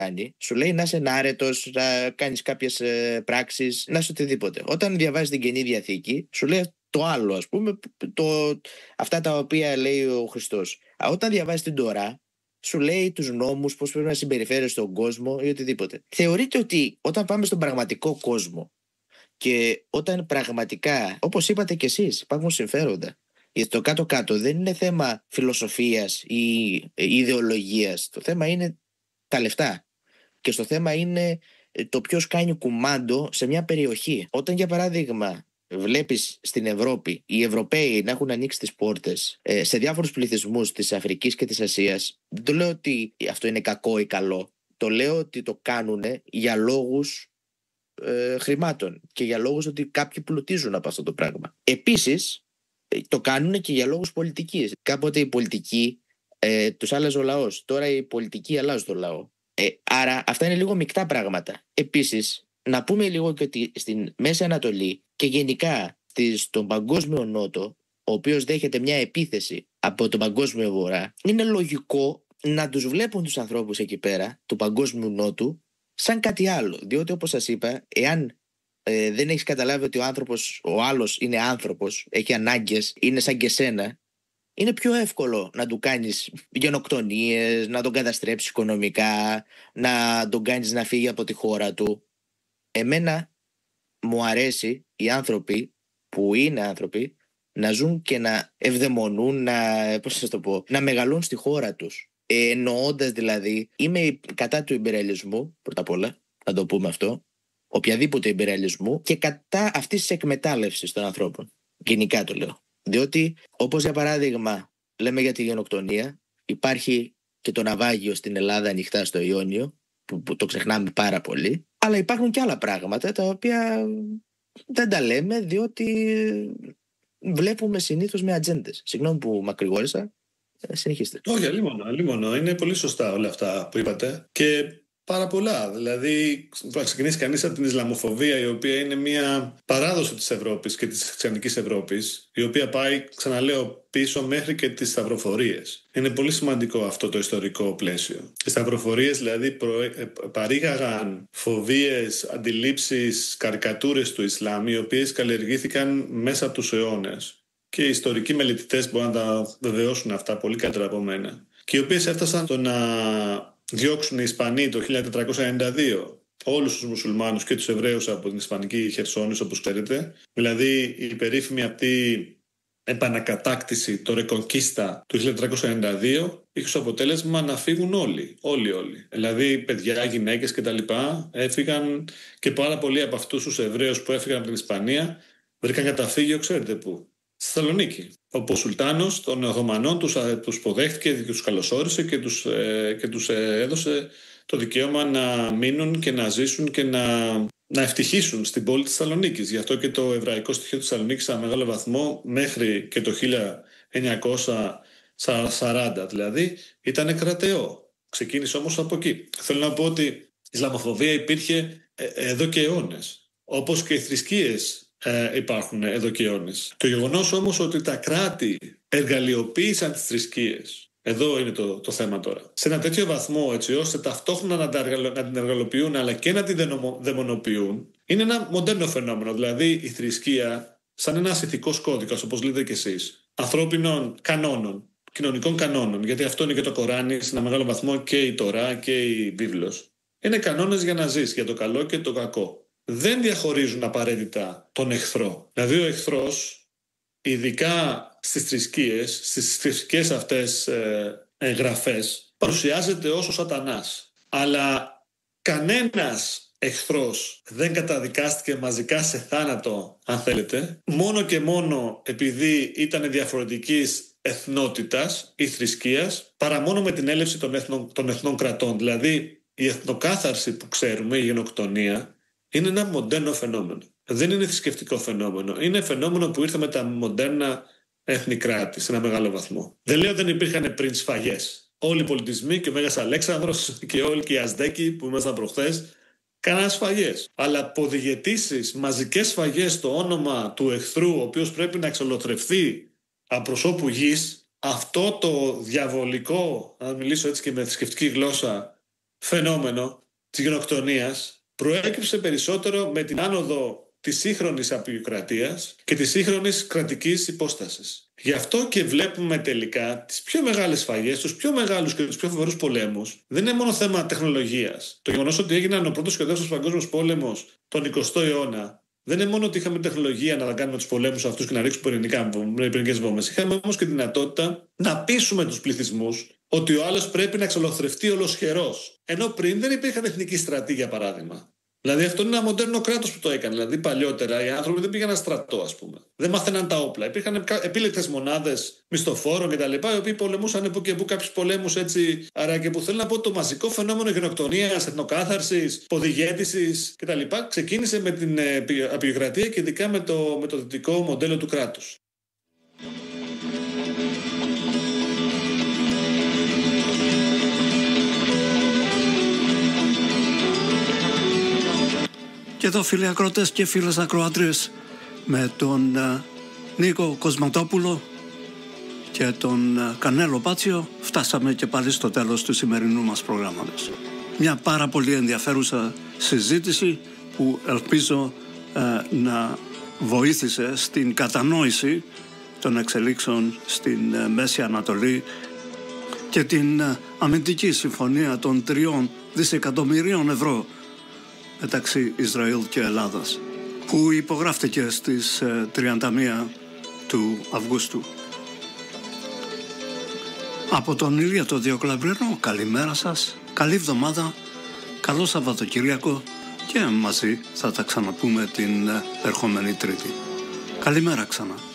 κάνει. Σου λέει να είσαι άρετος, να κάνεις κάποιες πράξεις, να είσαι οτιδήποτε. Όταν διαβάζεις την Καινή Διαθήκη, σου λέει το άλλο, ας πούμε, αυτά τα οποία λέει ο Χριστός. Όταν διαβάζεις την Τωρά, σου λέει τους νόμους, πώς πρέπει να συμπεριφέρεσαι στον κόσμο ή οτιδήποτε. Θεωρείται ότι όταν πάμε στον πραγματικό κόσμο και όταν πραγματικά, όπως είπατε κι εσείς, υπάρχουν συμφέροντα. Γιατί το κάτω-κάτω δεν είναι θέμα φιλοσοφίας ή ιδεολογίας. Το θέμα είναι τα λεφτά. Και στο θέμα είναι το ποιος κάνει κουμάντο σε μια περιοχή. Όταν, για παράδειγμα, βλέπεις στην Ευρώπη οι Ευρωπαίοι να έχουν ανοίξει τις πόρτες σε διάφορους πληθυσμούς της Αφρικής και της Ασίας, δεν το λέω ότι αυτό είναι κακό ή καλό. Το λέω ότι το κάνουν για λόγους χρημάτων και για λόγους ότι κάποιοι πλουτίζουν από αυτό το πράγμα. Επίσης, το κάνουν και για λόγους πολιτικής. Κάποτε η πολιτική τους άλλαζε ο λαός. Τώρα η πολιτική αλλάζει το λαό. Άρα αυτά είναι λίγο μεικτά πράγματα. Επίσης, να πούμε λίγο και ότι στην Μέση Ανατολή και γενικά στον Παγκόσμιο Νότο, ο οποίος δέχεται μια επίθεση από τον Παγκόσμιο Βορρά, είναι λογικό να τους βλέπουν τους ανθρώπους εκεί πέρα, του Παγκόσμιου Νότου, σαν κάτι άλλο. Διότι, όπως σας είπα, εάν δεν έχεις καταλάβει ότι ο άλλος είναι άνθρωπος, έχει ανάγκες, είναι σαν και σένα, είναι πιο εύκολο να του κάνεις γενοκτονίες, να τον καταστρέψεις οικονομικά, να τον κάνεις να φύγει από τη χώρα του. Εμένα μου αρέσει οι άνθρωποι που είναι άνθρωποι να ζουν και να ευδαιμονούν, να μεγαλούν στη χώρα τους. Εννοώντας δηλαδή, είμαι κατά του ιμπεριαλισμού, πρώτα απ' όλα, να το πούμε αυτό, οποιαδήποτε ιμπεριαλισμού, και κατά αυτής της εκμετάλλευσης των ανθρώπων. Γενικά το λέω. Διότι, όπως για παράδειγμα λέμε για τη γενοκτονία, υπάρχει και το ναυάγιο στην Ελλάδα ανοιχτά στο Ιόνιο, που το ξεχνάμε πάρα πολύ, αλλά υπάρχουν και άλλα πράγματα τα οποία δεν τα λέμε διότι βλέπουμε συνήθως με ατζέντες. Συγγνώμη που μακρηγόρησα, συνεχίστε. Όχι, αλίμονο. Είναι πολύ σωστά όλα αυτά που είπατε και πάρα πολλά. Δηλαδή, θα ξεκινήσει κανείς από την Ισλαμοφοβία, η οποία είναι μια παράδοση της Ευρώπης και της χριστιανικής Ευρώπης, η οποία πάει, ξαναλέω, πίσω μέχρι και τις σταυροφορίες. Είναι πολύ σημαντικό αυτό το ιστορικό πλαίσιο. Οι σταυροφορίες, δηλαδή, παρήγαγαν φοβίες, αντιλήψεις, καρικατούρες του Ισλάμ, οι οποίες καλλιεργήθηκαν μέσα από τους αιώνες. Και οι ιστορικοί μελετητές μπορούν να τα βεβαιώσουν αυτά πολύ καλύτερα από μένα. Και οι οποίες έφτασαν στο να διώξουν οι Ισπανοί το 1492 όλους τους μουσουλμάνους και τους Εβραίους από την Ισπανική Χερσόνησο, όπως ξέρετε. Δηλαδή η περίφημη αυτή επανακατάκτηση, το Ρεκονκίστα του 1492, είχε ως αποτέλεσμα να φύγουν όλοι. Δηλαδή παιδιά, γυναίκες κτλ. Έφυγαν, και πάρα πολλοί από αυτούς τους Εβραίους που έφυγαν από την Ισπανία βρήκαν καταφύγιο, ξέρετε πού? Στη Θεσσαλονίκη, όπου ο Σουλτάνος των Οθωμανών τους υποδέχτηκε και τους καλωσόρισε και τους έδωσε το δικαίωμα να μείνουν και να ζήσουν και να ευτυχήσουν στην πόλη της Θεσσαλονίκης. Γι' αυτό και το εβραϊκό στοιχείο της Θεσσαλονίκης σε μεγάλο βαθμό μέχρι και το 1940 δηλαδή ήταν κρατεό. Ξεκίνησε όμως από εκεί. Θέλω να πω ότι η Ισλαμοφοβία υπήρχε εδώ και αιώνες, όπως και οι θρησκείες υπάρχουν εδώ και αιώνες. Το γεγονός όμως ότι τα κράτη εργαλειοποίησαν τις θρησκείες, εδώ είναι το θέμα τώρα, σε ένα τέτοιο βαθμό έτσι ώστε ταυτόχρονα να την εργαλειοποιούν αλλά και να την δαιμονοποιούν, είναι ένα μοντέρνο φαινόμενο. Δηλαδή η θρησκεία σαν ένας ηθικός κώδικας, όπως λέτε κι εσείς, ανθρώπινων κανόνων, κοινωνικών κανόνων, γιατί αυτό είναι και το Κοράνι σε ένα μεγάλο βαθμό, και η Τωρά και η Βίβλος. Είναι κανόνες για να ζεις, για το καλό και το κακό. Δεν διαχωρίζουν απαραίτητα τον εχθρό. Δηλαδή ο εχθρός, ειδικά στις θρησκείες αυτές εγγραφές, παρουσιάζεται ως ο σατανάς. Αλλά κανένας εχθρός δεν καταδικάστηκε μαζικά σε θάνατο, αν θέλετε, μόνο και μόνο επειδή ήταν διαφορετικής εθνότητας ή θρησκείας, παρά μόνο με την έλευση των εθνών κρατών. Δηλαδή η εθνοκάθαρση που ξέρουμε, η γενοκτονία, είναι ένα μοντέρνο φαινόμενο. Δεν είναι θρησκευτικό φαινόμενο. Είναι φαινόμενο που ήρθε με τα μοντέρνα έθνη κράτη σε ένα μεγάλο βαθμό. Δεν λέω δεν υπήρχαν πριν σφαγές. Όλοι οι πολιτισμοί και ο Μέγας Αλέξανδρος και όλοι και οι Αζτέκοι που ήμασταν προχθές κάναν σφαγές. Αλλά αποδιγετήσεις, μαζικές σφαγές στο όνομα του εχθρού, ο οποίος πρέπει να εξολοθρευθεί απροσώπου γης, αυτό το διαβολικό, να μιλήσω έτσι και με θρησκευτική γλώσσα, φαινόμενο της γενοκτονίας προέκυψε περισσότερο με την άνοδο της σύγχρονης απεικιοκρατίας και της σύγχρονης κρατικής υπόστασης. Γι' αυτό και βλέπουμε τελικά τις πιο μεγάλες σφαγές, τους πιο μεγάλους και τους πιο φοβερούς πολέμους. Δεν είναι μόνο θέμα τεχνολογίας. Το γεγονός ότι έγιναν ο πρώτος και ο δεύτερος παγκόσμιος πόλεμος τον 20ο αιώνα δεν είναι μόνο ότι είχαμε τεχνολογία να κάνουμε τους πολέμους αυτούς και να ρίξουμε πυρηνικές βόμβες. Είχαμε όμως και τη δυνατότητα να πείσουμε τους πληθυσμούς ότι ο άλλος πρέπει να εξολοθρευτεί ολοσχερός. Ενώ πριν δεν υπήρχαν εθνικοί στρατοί, για παράδειγμα. Δηλαδή αυτό είναι ένα μοντέρνο κράτος που το έκανε. Δηλαδή παλιότερα οι άνθρωποι δεν πήγαιναν στρατό, ας πούμε. Δεν μάθαιναν τα όπλα. Υπήρχαν επίλεκτες μονάδες μισθοφόρων κτλ. Οι οποίοι πολεμούσαν που και που κάποιους πολέμους έτσι. Άρα και που θέλω να πω το μαζικό φαινόμενο γενοκτονίας, εθνοκάθαρσης, ποδηγέτησης κτλ. Ξεκίνησε με την απεικιοκρατία και ειδικά με το δυτικό μοντέλο του κράτους. Και εδώ φίλοι ακροατές και φίλες ακροάτριες, με τον Νίκο Κοσματόπουλο και τον Κανέλο Πάτσιο φτάσαμε και πάλι στο τέλος του σημερινού μας προγράμματος. Μια πάρα πολύ ενδιαφέρουσα συζήτηση που ελπίζω να βοήθησε στην κατανόηση των εξελίξεων στην Μέση Ανατολή και την αμυντική συμφωνία των 3 δισεκατομμυρίων ευρώ μεταξύ Ισραήλ και Ελλάδας, που υπογράφτηκε στις 31 του Αυγούστου. Από τον Ηλία το Διοκλαβρινό, καλημέρα σας, καλή εβδομάδα, καλό Σαββατοκύριακο και μαζί θα τα ξαναπούμε την ερχόμενη Τρίτη. Καλημέρα ξανά.